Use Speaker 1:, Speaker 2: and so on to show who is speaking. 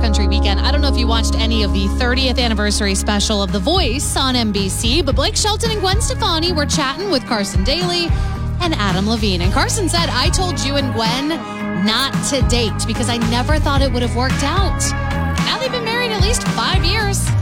Speaker 1: Country Weekend. I don't know if you watched any of the 30th anniversary special of The Voice on NBC, but Blake Shelton and Gwen Stefani were chatting with Carson Daly and Adam Levine. And Carson said, I told you and Gwen not to date because I never thought it would have worked out. Now they've been married at least 5 years.